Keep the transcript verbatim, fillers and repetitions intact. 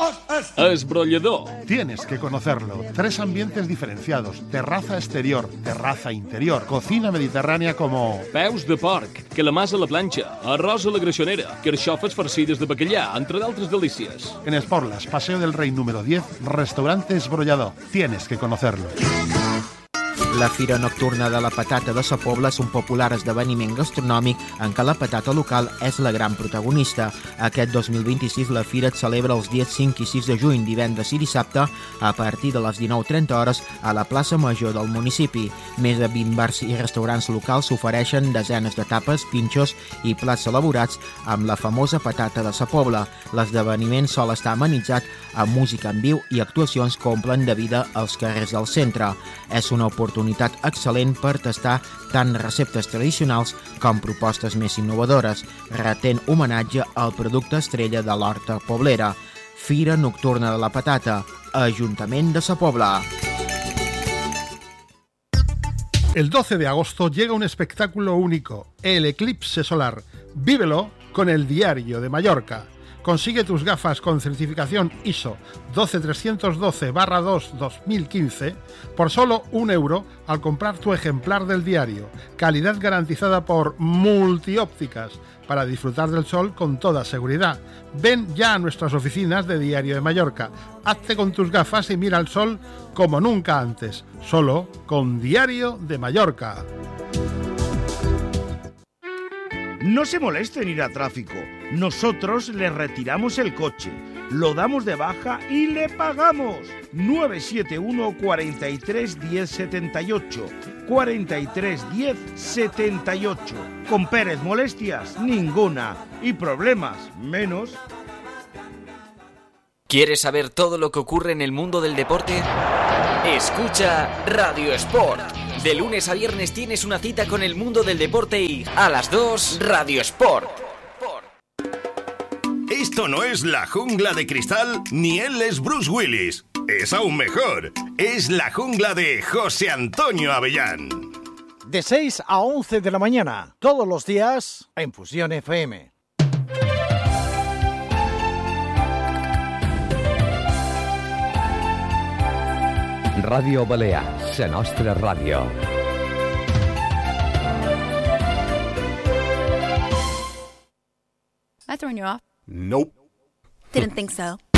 Esbrollador. Tienes que conocerlo. Tres ambientes diferenciados. Terraza exterior, terraza interior, cocina mediterránea como... Peus de porc, calamars a la planxa, arròs a la greixonera, carxofes farcides de bacallà, entre d'altres delícies. En Esporlas, Paseo del Rey número diez, restaurante Esbrollador. Tienes que conocerlo. La Fira Nocturna de la Patata de Sa Pobla és un popular esdeveniment gastronòmic en què la patata local és la gran protagonista. Aquest dos mil vint-i-sis la fira es celebra els dies cinc i sis de juny, divendres i dissabte, a partir de les dinou trenta hores a la plaça Major del municipi. Més de vint bars i restaurants locals s'ofereixen desenes de tapes, pinxos i plats elaborats amb la famosa patata de Sa Pobla. L'esdeveniment sol estar amenitzat amb música en viu i actuacions que omplen de vida als carrers del centre. És una oportunitat excel·lent per tastar tant receptes tradicionals com propostes més innovadores, retent homenatge al producte estrella de l'horta poblera. Fira Nocturna de la Patata, Ajuntament de Sa Pobla. El doce de agosto llega un espectáculo único, el eclipse solar. Vívelo con el Diario de Mallorca. Consigue tus gafas con certificación I S O doce trescientos doce barra dos dos mil quince por solo un euro al comprar tu ejemplar del diario. Calidad garantizada por Multiópticas para disfrutar del sol con toda seguridad. Ven ya a nuestras oficinas de Diario de Mallorca. Hazte con tus gafas y mira el sol como nunca antes. Solo con Diario de Mallorca. No se moleste en ir a tráfico. Nosotros le retiramos el coche, lo damos de baja y le pagamos. nueve siete uno, cuatro tres, diez, setenta y ocho. cuatro tres, diez, setenta y ocho. Con Pérez, molestias ninguna. Y problemas menos. ¿Quieres saber todo lo que ocurre en el mundo del deporte? Escucha Radio Sport. De lunes a viernes tienes una cita con el mundo del deporte y a las dos, Radio Sport. Esto no es La Jungla de Cristal ni él es Bruce Willis. Es aún mejor. Es La Jungla de José Antonio Avellán. De seis a once de la mañana, todos los días, en Fusión F M. Ràdio Balear, la nostra ràdio. I throwing you off? Nope. Didn't think so.